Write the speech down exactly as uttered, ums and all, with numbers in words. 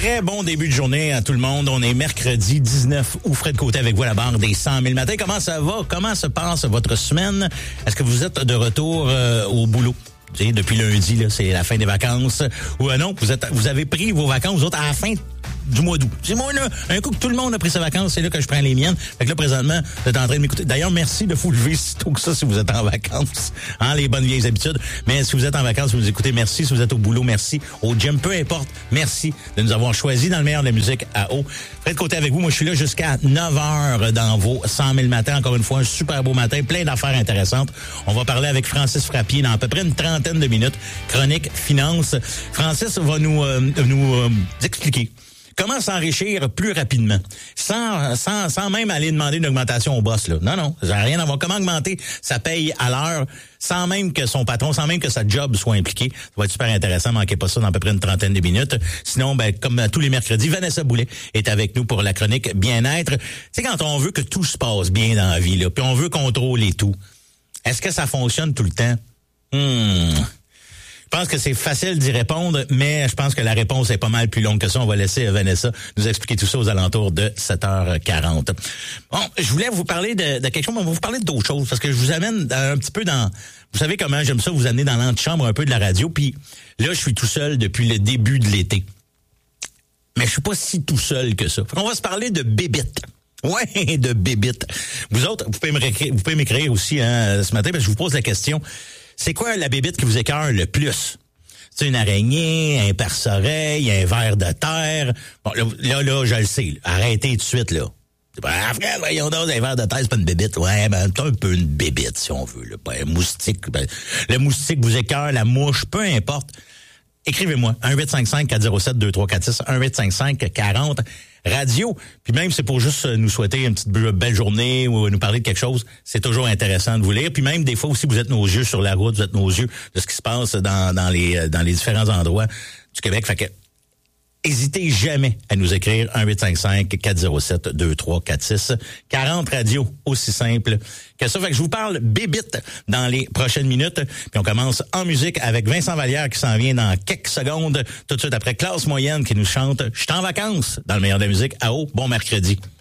Très bon début de journée à tout le monde. On est mercredi dix-neuf août. Fred Côté avec vous à la barre des cent mille matins. Comment ça va? Comment se passe votre semaine? Est-ce que vous êtes de retour euh, au boulot? Tu sais, depuis lundi, là, c'est la fin des vacances. Ou euh, non, vous êtes, vous avez pris vos vacances, vous autres, à la fin du mois d'août. C'est moi, là, un coup que tout le monde a pris ses vacances, c'est là que je prends les miennes. Fait que là, présentement, vous êtes en train de m'écouter. D'ailleurs, merci de vous lever si tôt que ça si vous êtes en vacances. Hein, les bonnes vieilles habitudes. Mais si vous êtes en vacances, vous nous écoutez, merci. Si vous êtes au boulot, merci. Au gym, peu importe, merci de nous avoir choisi dans le meilleur de la musique à eau. Fred Côté avec vous. Moi, je suis là jusqu'à neuf heures dans vos cent mille matins. Encore une fois, un super beau matin, plein d'affaires intéressantes. On va parler avec Francis Frappier dans à peu près une trentaine de minutes. Chronique Finance. Francis va nous, euh, nous euh, expliquer comment s'enrichir plus rapidement, sans, sans, sans même aller demander une augmentation au boss, là. Non, non, ça n'a rien à voir. Comment augmenter sa paye à l'heure, sans même que son patron, sans même que sa job soit impliquée. Ça va être super intéressant. Manquez pas ça dans à peu près une trentaine de minutes. Sinon, ben, comme tous les mercredis, Vanessa Boulet est avec nous pour la chronique Bien-être. Tu sais, quand on veut que tout se passe bien dans la vie, là, puis on veut contrôler tout, est-ce que ça fonctionne tout le temps? Hmm... Je pense que c'est facile d'y répondre, mais je pense que la réponse est pas mal plus longue que ça. On va laisser Vanessa nous expliquer tout ça aux alentours de sept heures quarante. Bon, je voulais vous parler de, de quelque chose, mais on va vous parler d'autres choses, parce que je vous amène un petit peu dans... Vous savez comment j'aime ça, vous amener dans l'antichambre un peu de la radio, puis là, je suis tout seul depuis le début de l'été. Mais je suis pas si tout seul que ça. On va se parler de bébites. Ouais, de bébites. Vous autres, vous pouvez m'écrire, vous pouvez m'écrire aussi hein, ce matin, parce que je vous pose la question... C'est quoi la bébite qui vous écœure le plus? C'est une araignée, un perce-oreille, un ver de terre. Bon, là, là, là je le sais. Là. Arrêtez tout de suite, là. Ah, frère, voyons donc, un ver de terre, c'est pas une bébite. Ouais, ben, c'est un peu une bébite, si on veut. Là. Ben, un moustique. Ben, le moustique vous écœure, la mouche, peu importe. Écrivez-moi. un huit cinq cinq quatre zéro sept deux trois quatre six, un huit cinq cinq quarante radio. Puis même, c'est pour juste nous souhaiter une petite belle journée ou nous parler de quelque chose. C'est toujours intéressant de vous lire. Puis même, des fois aussi, vous êtes nos yeux sur la route, vous êtes nos yeux de ce qui se passe dans, dans les, dans les différents endroits du Québec. Fait que, hésitez jamais à nous écrire un huit cinq cinq quatre zéro sept deux trois quatre six. quarante radio, aussi simple que ça. Fait que je vous parle bébite dans les prochaines minutes. Puis on commence en musique avec Vincent Vallière qui s'en vient dans quelques secondes. Tout de suite après Classe Moyenne qui nous chante « Je suis en vacances » dans le meilleur de la musique à eau. Bon mercredi.